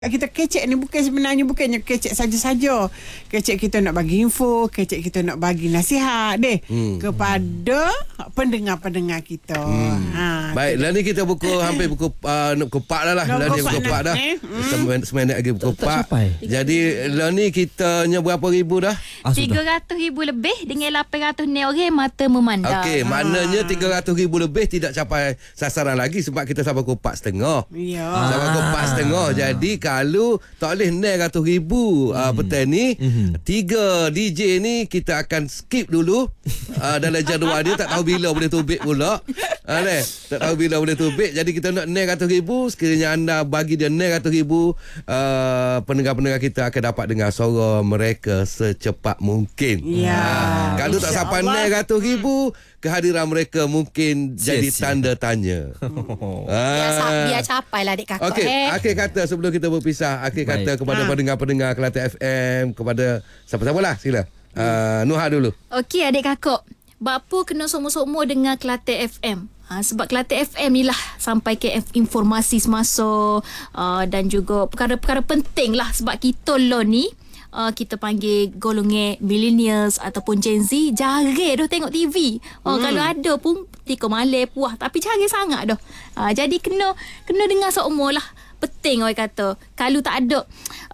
Kita kecek ni bukannya kecek saja-saja. Kecek kita nak bagi info, kecek kita nak bagi nasihat kepada pendengar-pendengar kita. Baik, lah ni kita hampir pukul 4 dah lah. Lah ni pukul 4 dah. Seminit lagi pukul 4. Jadi lah ni kita berapa ribu dah? 300,000 lebih dengan 800 ni orang mata memandang. Okey, maknanya 300,000 lebih tidak capai sasaran lagi sebab kita sampai pukul 4.30. Ya. Sampai pukul 4.30. Jadi kalau tak boleh 900,000 petang ni, 3 DJ ni kita akan skip dulu dalam jadual dia, tak tahu bila boleh tubik pula. Tak tahu bila boleh tubik. Jadi kita nak 900,000. Sekiranya anda bagi dia 900,000, pendengar-pendengar kita akan dapat dengar suara mereka secepat mungkin. Kalau tak sampai 900,000, kehadiran mereka mungkin jadi tanda tanya. Biar capai lah adik kakak. Okey, akhir kata sebelum kita berpisah, akhir kata kepada pendengar-pendengar Kelantan FM, kepada siapa-siapa lah, sila. Nuha dulu. Okey adik kakak, bapa kena semua-semua dengar Kelantan FM. Sebab Kelantan FM ni lah sampai ke informasi semasa dan juga perkara-perkara penting lah. Sebab kita lo ni kita panggil golongan millennials ataupun Gen Z, jarang dah tengok TV. Kalau ada pun tika malam puah, tapi jarang sangat dah. Jadi kena dengar semua lah. Penting orang kata. Kalau tak ada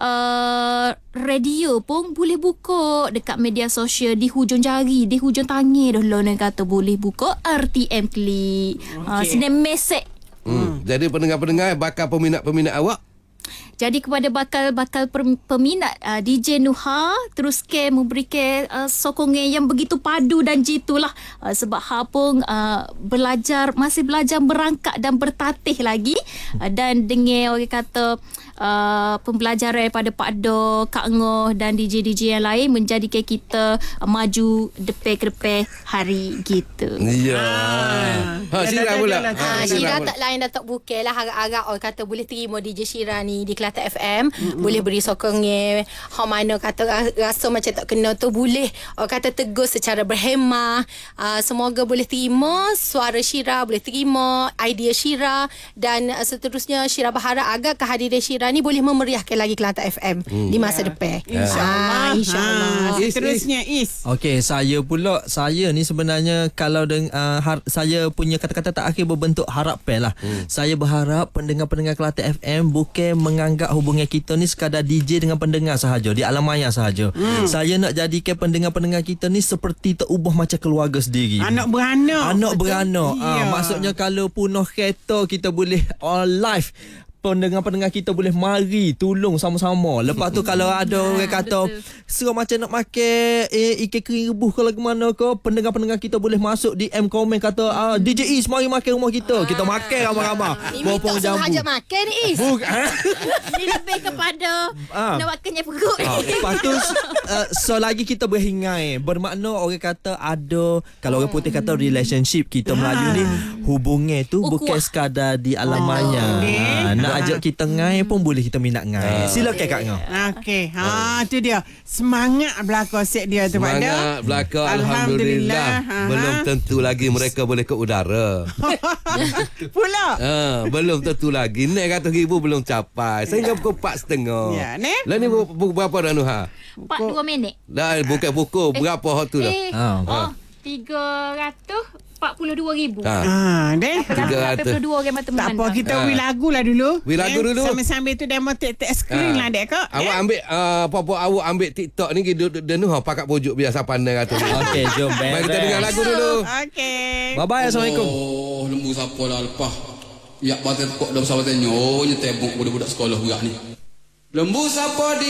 radio pun boleh buka dekat media sosial, di hujung jari, di hujung tangan dah lah orang kata, boleh buka RTM Klik. Sini mesej. Jadi pendengar-pendengar, bakal peminat-peminat awak, jadi kepada bakal peminat DJ Nuha, teruskan memberikan sokongan yang begitu padu dan jitulah. Sebab Ha pun masih belajar merangkak dan bertatih lagi. Dan dengan orang kata pembelajaran daripada Pak Do, Kak Ngoh dan DJ-DJ yang lain menjadikan kita maju ke depan hari gitu. Ya. Syira pula. Syira tak lain dah tak bukan lah. Harap-harap orang kata boleh terima DJ Syira ni di Kelantan FM. Boleh beri sokongan. Hang mana kata rasa macam tak kena tu, boleh orang kata tegur secara berhemah. Semoga boleh terima suara Syira, boleh terima idea Syira, dan seterusnya Syira berharap agar kehadiran Syira ni boleh memeriahkan lagi Kelantan FM di masa depan. InsyaAllah. Seterusnya Is. Okey, saya ni sebenarnya kalau saya punya kata-kata terakhir berbentuk harapan lah. Saya berharap pendengar-pendengar Kelantan FM bukan menganggap hubungan kita ni sekadar DJ dengan pendengar sahaja, di alam maya sahaja. Saya nak jadikan pendengar-pendengar kita ni seperti terubah macam keluarga sendiri. Anak beranak. Maksudnya kalau punah kereta kita boleh live, pendengar-pendengar kita boleh mari tolong sama-sama. Lepas tu kalau ada orang kata serah macam nak makan ikan kering rebus ke lagu mana ke, pendengar-pendengar kita boleh masuk DM komen kata DJ Is mari makan rumah kita. Kita makan ramai-ramai. Ini tak sengaja makan ni Is. Ini lebih kepada nak makannya perut. Lepas tu selagi kita berhingai, bermakna orang kata ada, kalau orang putih kata relationship kita Melayu ni, hubungan tu bukan sekadar di alam maya. Nak ajak kita ngai pun boleh kita minat ngai. Silakan Kak Ngah. Okey, tu dia. Semangat belaka set dia tu pada. Semangat belaka, alhamdulillah. Belum tentu lagi mereka boleh ke udara. Pula. Belum tentu lagi. 900,000 belum capai. Sehingga pukul 4.30. Ya, ni. Lah ni berapa dah Nuha? 42 minit. Dah bukan pukul berapa waktu dah? 342,000. Deh. 342 orang mata memandang. Tak apa, kita wi lagu lah dulu. Wi lagu dulu. Sambil-sambil tu demo tek screen lah dek kak. Awak ambil apa-apa awak ambil TikTok ni dia Nuha pakat pojok biasa pandai kata. Okey, jom. Baik, kita dengar lagu dulu. Okey. Bye-bye. Assalamualaikum. Lembu siapa lah lepas. Ya, batin kok dah bersama tanya. Tebok budak-budak sekolah budak ni. Lembu siapa di